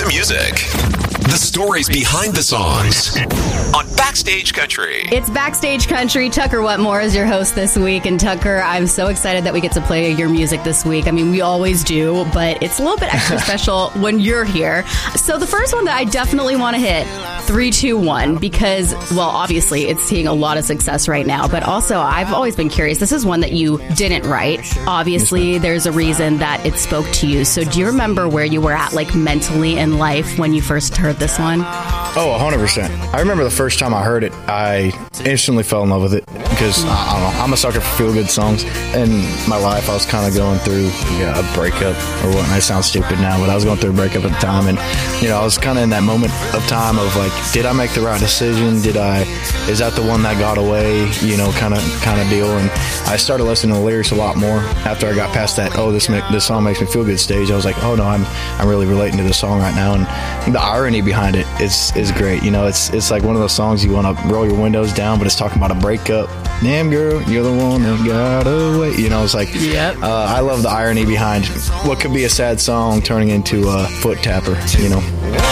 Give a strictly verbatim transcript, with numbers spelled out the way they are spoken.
music. The stories behind the songs on Backstage Country. It's Backstage Country. Tucker Wetmore is your host this week. And Tucker, I'm so excited that we get to play your music this week. I mean, we always do, but it's a little bit extra special when you're here. So the first one that I definitely want to hit, three two one, because, well, obviously it's seeing a lot of success right now, but also I've always been curious. This is one that you didn't write. Obviously, there's a reason that it spoke to you. So do you remember where you were at, like, mentally in life when you first heard this one? Oh, one hundred percent. I remember the first time I heard it, I instantly fell in love with it because, I don't know, I'm a sucker for feel-good songs. In my life, I was kind of going through yeah, a breakup or what. I sound stupid now, but I was going through a breakup at the time. And, you know, I was kind of in that moment of time of, like, did I make the right decision? Did I, is that the one that got away? You know, kind of kind of deal. And I started listening to the lyrics a lot more after I got past that, oh, this make, this song makes me feel good stage. I was like, oh, no, I'm I'm really relating to this song right now. And the irony behind it is is great. You know, it's it's like one of those songs you want to roll your windows down, but it's talking about a breakup. Damn, girl, you're the one that got away. You know, it's like, yep. uh, I love the irony behind what could be a sad song turning into a foot tapper, you know.